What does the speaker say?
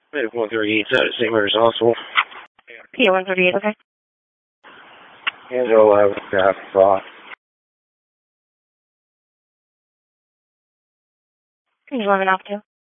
Maybe 138 out at St. Mary's Hospital. Yeah, 138, okay. Angela 11, half thought. Angela 11 off 2.